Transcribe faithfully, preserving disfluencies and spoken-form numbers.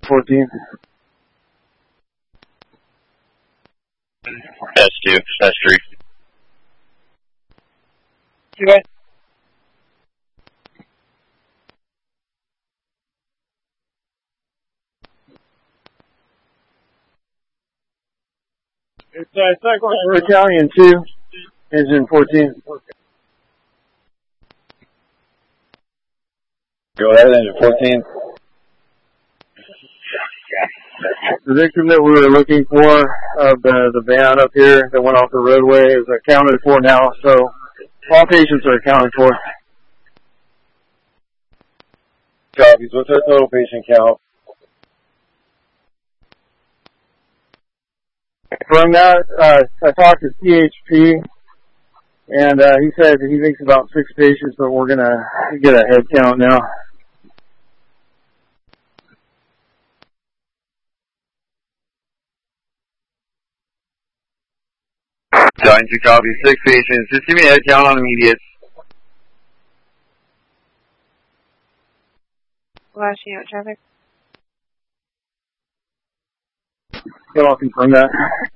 fourteen. S two, S three. Okay. It's uh, Cycle Battalion two, engine fourteen. Go ahead, engine fourteen. The victim that we were looking for of the, the van up here that went off the roadway is accounted for now, so all patients are accounted for. Copies. What's our total patient count? From that, uh, I talked to C H P, and uh, he said he thinks about six patients, but we're going to get a head count now. Nine two copy, six patients. Just give me a head count on immediate. Flashing out traffic. Can I'll confirm that.